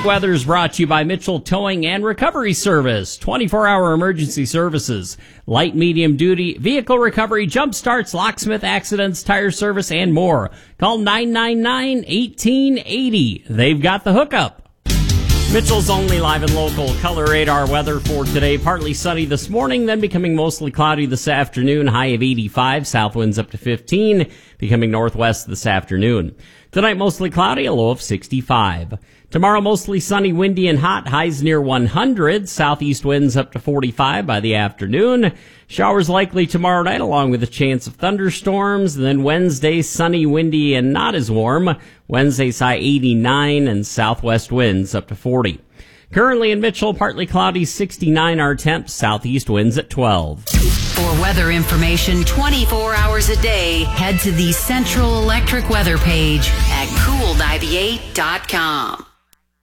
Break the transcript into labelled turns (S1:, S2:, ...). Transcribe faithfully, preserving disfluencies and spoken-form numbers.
S1: Weather is brought to you by Mitchell Towing and Recovery Service. twenty-four hour emergency services, light, medium duty, vehicle recovery, jump starts, locksmith accidents, tire service, and more. Call nine nine nine, one eight eight zero. They've got the hookup. Mitchell's only live and local color radar weather for today. Partly sunny this morning, then becoming mostly cloudy this afternoon. High of eighty-five, south winds up to fifteen, becoming northwest this afternoon. Tonight, mostly cloudy, a low of sixty-five. Tomorrow, mostly sunny, windy, and hot. Highs near one hundred. Southeast winds up to forty-five by the afternoon. Showers likely tomorrow night, along with a chance of thunderstorms. And then Wednesday, sunny, windy, and not as warm. Wednesday's high eighty-nine, and southwest winds up to forty. Currently in Mitchell, partly cloudy, sixty-nine our temps. Southeast winds at twelve.
S2: For weather information twenty-four hours a day, head to the Central Electric Weather page at cool ninety-eight dot com.